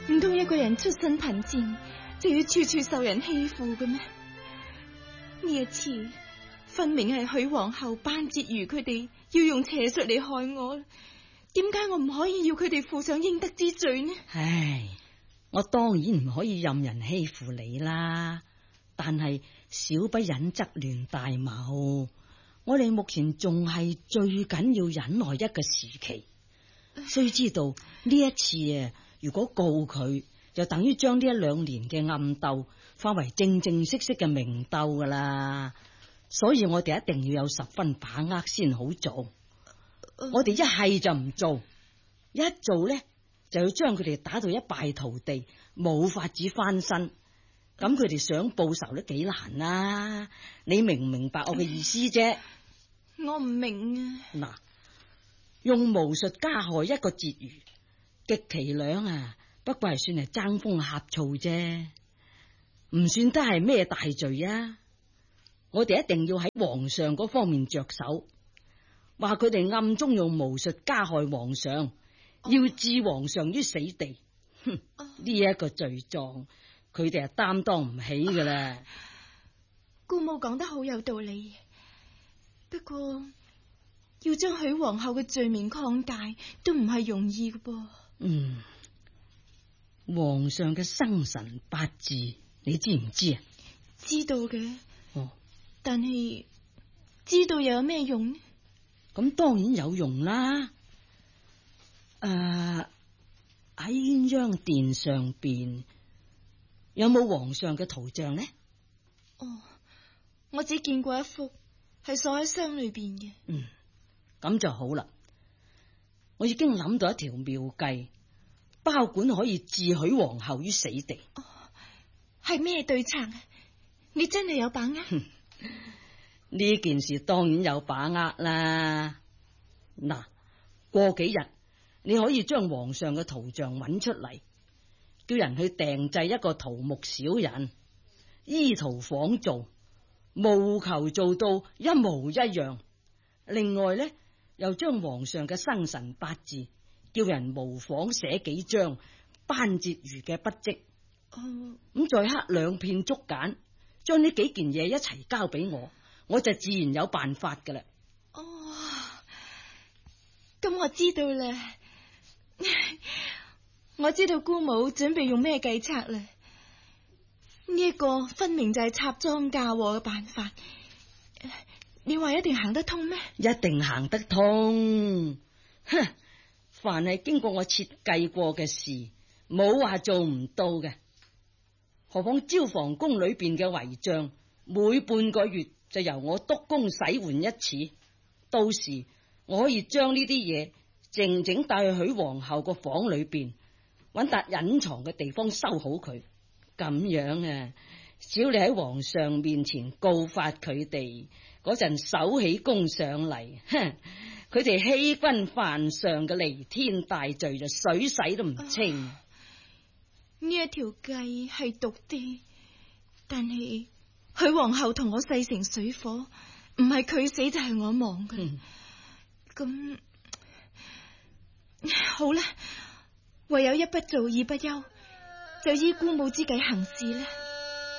唔通一個人出身貧賤就要處處受人欺負嘅咩？呢一次分明係許皇后班婕妤佢哋要用邪術嚟害我，點解我唔可以要佢哋負上應得之罪呢？ 唉，我當然唔可以任人欺負你啦，但係小不忍則亂大謀。我哋目前仲係最緊要忍耐一個時期，須知道呢一次如果告佢，就等於將呢1-2年嘅暗鬥化為正正式式嘅明鬥噶啦。所以我哋一定要有10分把握先好做。我哋一係就唔做，一做呢就要將佢哋打到一敗塗地，冇法子翻身。咁佢哋想報仇都幾難啊！你明唔明白我嘅意思啫？ 我唔明啊。 嗱，用巫術加害一個婕妤，極其量啊，不過係算係爭風呷醋啫，唔算得係咩大罪啊！我哋一定要喺皇上嗰方面着手，話佢哋暗中用巫術加害皇上，要置皇上於死地。哼，呢一個罪狀，佢哋係擔當唔起噶啦。 姑母講得好有道理，不過要將許皇后嘅罪名擴大，都唔係容易嘅噃。 皇上嘅生辰八字你知唔知啊？ 知道嘅。但係知道又有咩用呢？ 咁當然有用啦。喺鴛鴦殿上邊有冇皇上嘅圖像呢？ 我只見過一幅係鎖喺箱裏邊嘅。 咁就好啦。我已經諗到一條妙計，包管可以置許皇后於死地。 係咩對策啊？你真係有把握？ 呢件事當然有把握啦。嗱，過幾日你可以將皇上嘅圖像揾出嚟，叫人去訂製一個桃木小人，依圖仿造，務求做到一模一樣。另外呢，又將皇上嘅生辰八字叫人模仿寫幾張班婕妤嘅筆跡。咁再刻2片竹簡，將呢幾件嘢一齊交俾我就自然有辦法噶啦。 咁我知道啦。我知道姑母準備用咩計策啦。呢一個分明就係插贓嫁禍嘅辦法。你話一定行得通咩？ 一定行得通。哼，凡係經過我設計過嘅事，冇話做唔到嘅。何況招房宮裏邊嘅遺賬，每半個月就由我督工使喚一次。到時我可以將呢啲嘢靜靜帶去許皇后個房裏邊，揾笪隱藏嘅地方收好佢。咁樣啊，只要你喺皇上面前告發佢哋嗰陣，手起弓上嚟，佢哋欺君犯上嘅彌天大罪就水洗都唔清。 呢一條計係毒啲，但係許皇后同我勢成水火，唔係佢死就係我亡嘅。咁好啦，唯有一不做二不休，就依姑母之計行事啦。